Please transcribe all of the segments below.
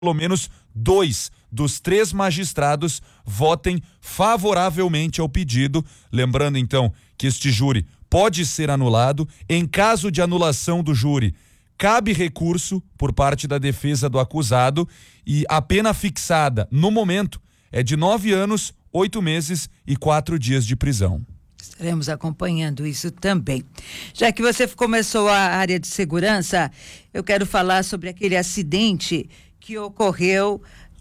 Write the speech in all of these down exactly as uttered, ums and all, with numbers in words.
pelo menos dois dos três magistrados votem favoravelmente ao pedido. Lembrando então que este júri pode ser anulado. Em caso de anulação do júri, cabe recurso por parte da defesa do acusado e a pena fixada no momento é de nove anos, oito meses e quatro dias de prisão. Estaremos acompanhando isso também. Já que você começou a área de segurança, eu quero falar sobre aquele acidente que ocorreu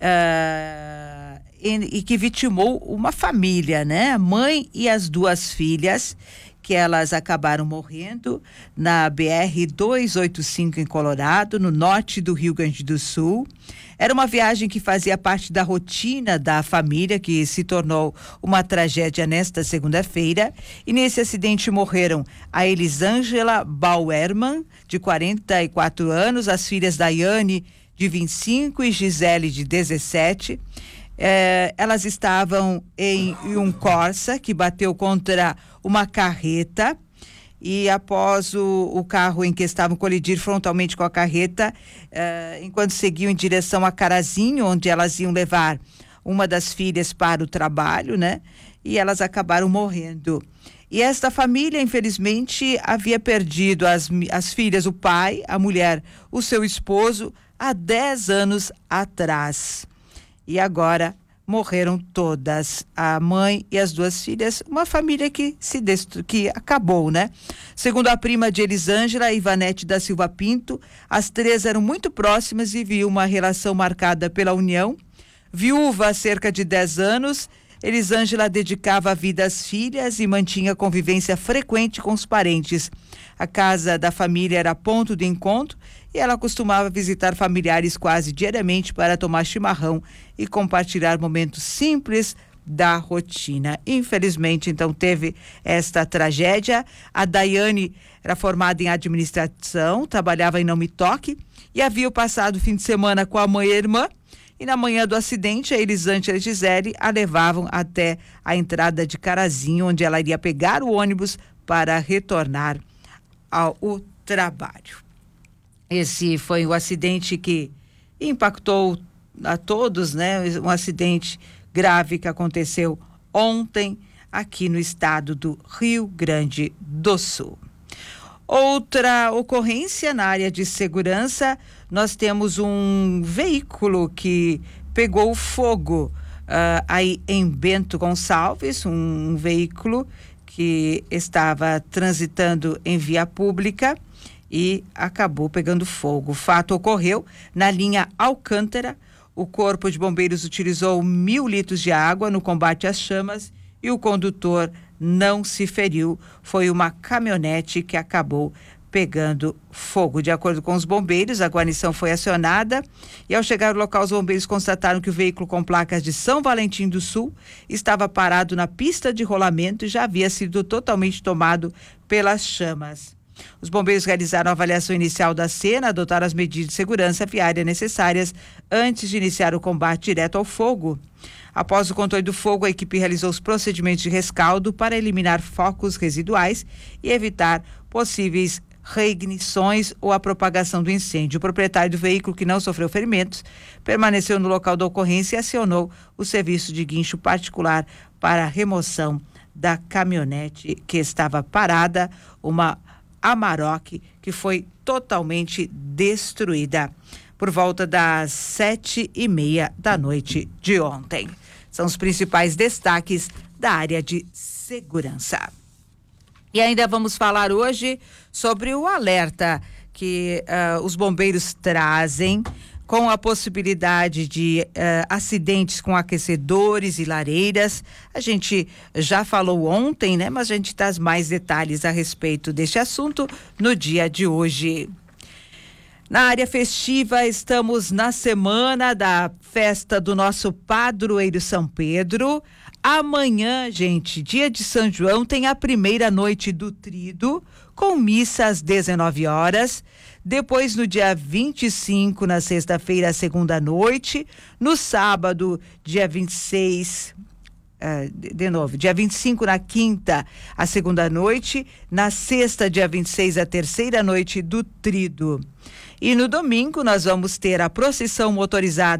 uh, e, e que vitimou uma família, né? A mãe e as duas filhas, que elas acabaram morrendo na B R duzentos e oitenta e cinco em Colorado, no norte do Rio Grande do Sul. Era uma viagem que fazia parte da rotina da família, que se tornou uma tragédia nesta segunda-feira. E nesse acidente morreram a Elisângela Bauerman, de quarenta e quatro anos, as filhas Daiane, de vinte e cinco, e Gisele, de dezessete. Eh, elas estavam em um Corsa que bateu contra uma carreta e após o, o carro em que estavam colidir frontalmente com a carreta, eh, enquanto seguiam em direção a Carazinho, onde elas iam levar uma das filhas para o trabalho, né? E elas acabaram morrendo. E esta família, infelizmente, havia perdido as, as filhas, o pai, a mulher, o seu esposo, há dez anos atrás. E agora morreram todas, a mãe e as duas filhas, uma família que se destru... que acabou, né? Segundo a prima de Elisângela, Ivanete da Silva Pinto, as três eram muito próximas e viviam uma relação marcada pela união. Viúva há cerca de dez anos, Elisângela dedicava a vida às filhas e mantinha convivência frequente com os parentes. A casa da família era ponto de encontro e ela costumava visitar familiares quase diariamente para tomar chimarrão e compartilhar momentos simples da rotina. Infelizmente, então, teve esta tragédia. A Daiane era formada em administração, trabalhava em Não Me Toque e havia passado o fim de semana com a mãe e a irmã. E na manhã do acidente, a Elisângela e a Gisele a levavam até a entrada de Carazinho, onde ela iria pegar o ônibus para retornar ao trabalho. Esse foi o acidente que impactou a todos, né? Um acidente grave que aconteceu ontem aqui no estado do Rio Grande do Sul. Outra ocorrência na área de segurança, nós temos um veículo que pegou fogo uh, aí em Bento Gonçalves, um, um veículo que estava transitando em via pública e acabou pegando fogo. O fato ocorreu na linha Alcântara. O Corpo de Bombeiros utilizou mil litros de água no combate às chamas e o condutor não se feriu. Foi uma caminhonete que acabou pegando fogo. De acordo com os bombeiros, a guarnição foi acionada e ao chegar ao local, os bombeiros constataram que o veículo com placas de São Valentim do Sul estava parado na pista de rolamento e já havia sido totalmente tomado pelas chamas. Os bombeiros realizaram a avaliação inicial da cena, adotaram as medidas de segurança viária necessárias antes de iniciar o combate direto ao fogo. Após o controle do fogo, a equipe realizou os procedimentos de rescaldo para eliminar focos residuais e evitar possíveis reignições ou a propagação do incêndio. O proprietário do veículo, que não sofreu ferimentos, permaneceu no local da ocorrência e acionou o serviço de guincho particular para a remoção da caminhonete que estava parada, uma Amarok, que foi totalmente destruída por volta das sete e meia da noite de ontem. São os principais destaques da área de segurança. E ainda vamos falar hoje sobre o alerta que uh, os bombeiros trazem com a possibilidade de uh, acidentes com aquecedores e lareiras. A gente já falou ontem, né? Mas a gente traz mais detalhes a respeito deste assunto no dia de hoje. Na área festiva, estamos na semana da festa do nosso padroeiro São Pedro. Amanhã, gente, dia de São João, tem a primeira noite do Tríduo, com missa às dezenove horas. Depois, no dia vinte e cinco, na sexta-feira, a segunda noite. No sábado, dia vinte e seis, uh, de, de novo, dia vinte e cinco, na quinta, a segunda noite. Na sexta, dia vinte e seis, a terceira noite do Tríduo. E no domingo nós vamos ter a procissão motorizada